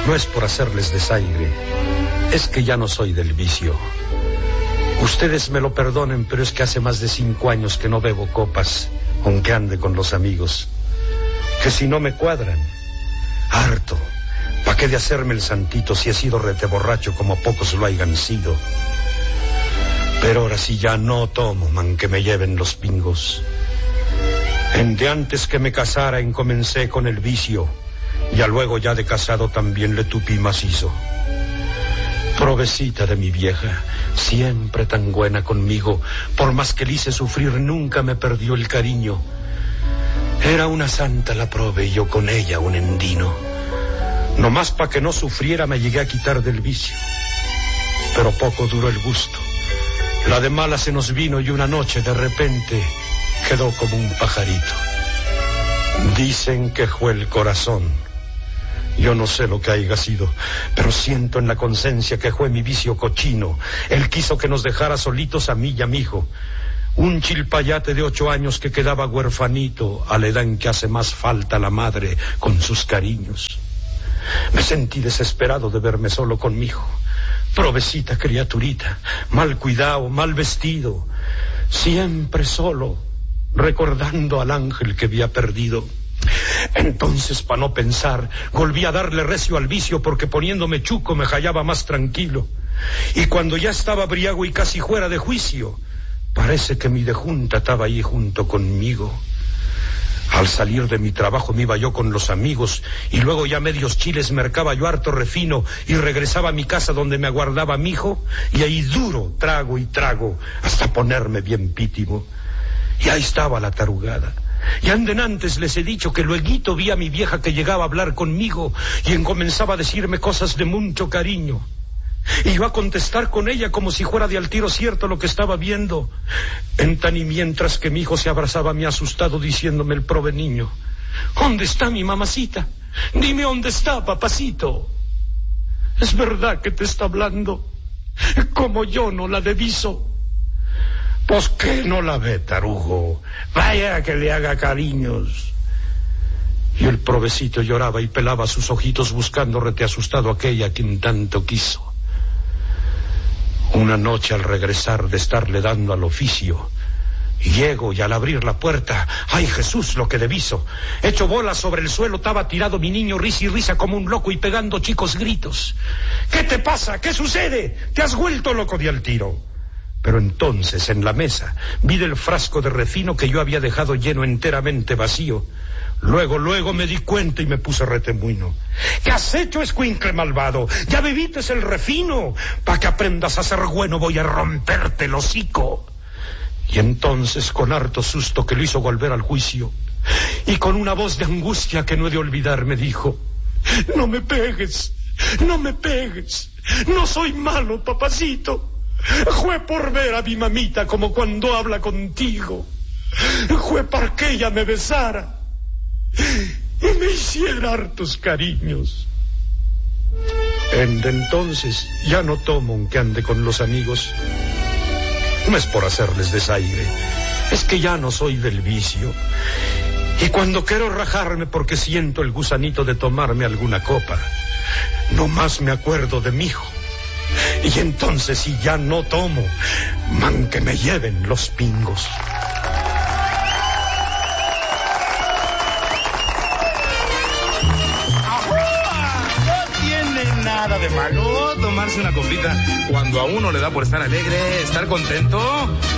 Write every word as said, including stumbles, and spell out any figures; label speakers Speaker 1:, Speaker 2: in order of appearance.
Speaker 1: No es por hacerles desaire, es que ya no soy del vicio. Ustedes me lo perdonen, pero es que hace más de cinco años que no bebo copas, aunque ande con los amigos. Que si no me cuadran, harto. ¿Pa' qué de hacerme el santito si he sido rete borracho como pocos lo hayan sido? Pero ahora sí ya no tomo, man, que me lleven los pingos. En de antes que me casara comencé con el vicio, ya luego ya de casado también le tupí macizo. Provecita de mi vieja, siempre tan buena conmigo, por más que le hice sufrir nunca me perdió el cariño. Era una santa la prove y yo con ella un endino. Nomás pa' que no sufriera me llegué a quitar del vicio, pero poco duró el gusto. La de mala se nos vino y una noche de repente quedó como un pajarito. Dicen que fue el corazón. Yo no sé lo que haya sido, pero siento en la conciencia que fue mi vicio cochino. Él quiso que nos dejara solitos a mí y a mi hijo. Un chilpayate de ocho años que quedaba huerfanito a la edad en que hace más falta la madre con sus cariños. Me sentí desesperado de verme solo con mi hijo. Provecita criaturita, mal cuidado, mal vestido, siempre solo, recordando al ángel que había perdido. Entonces, para no pensar, volví a darle recio al vicio, porque poniéndome chuco me hallaba más tranquilo. Y cuando ya estaba briago y casi fuera de juicio, parece que mi dejunta estaba ahí junto conmigo. Al salir de mi trabajo me iba yo con los amigos, y luego ya medios chiles mercaba yo harto refino, y regresaba a mi casa donde me aguardaba mi hijo, y ahí duro trago y trago hasta ponerme bien pítimo. Y ahí estaba la tarugada. Y anden antes les he dicho que lueguito vi a mi vieja que llegaba a hablar conmigo y en comenzaba a decirme cosas de mucho cariño. Y iba a contestar con ella como si fuera de al tiro cierto lo que estaba viendo. En tan y mientras que mi hijo se abrazaba a mí asustado diciéndome el prove niño: ¿dónde está mi mamacita? Dime dónde está, papacito. Es verdad que te está hablando, como yo no la deviso. Pues que no la ve, tarugo. Vaya que le haga cariños. Y el provecito lloraba y pelaba sus ojitos buscando rete asustado a aquella a quien tanto quiso. Una noche al regresar de estarle dando al oficio, llego y al abrir la puerta, ¡ay Jesús, lo que deviso! Hecho bolas sobre el suelo estaba tirado mi niño, risa y risa como un loco y pegando chicos gritos. ¿Qué te pasa? ¿Qué sucede? ¿Te has vuelto loco de al tiro? Pero entonces en la mesa vi del frasco de refino que yo había dejado lleno enteramente vacío. Luego, luego me di cuenta y me puse retemuino. ¿Qué has hecho, escuincle malvado? Ya bebites el refino. Pa' que aprendas a ser bueno voy a romperte el hocico. Y entonces con harto susto que lo hizo volver al juicio, y con una voz de angustia que no he de olvidar me dijo: no me pegues, no me pegues, no soy malo, papacito. Jue por ver a mi mamita como cuando habla contigo. Jue para que ella me besara y me hiciera hartos cariños. En de entonces ya no tomo aunque ande con los amigos. No es por hacerles desaire, es que ya no soy del vicio. Y cuando quiero rajarme porque siento el gusanito de tomarme alguna copa, nomás me acuerdo de mi hijo. Y entonces si ya no tomo, man que me lleven los pingos.
Speaker 2: No tiene nada de malo tomarse una copita cuando a uno le da por estar alegre, estar contento.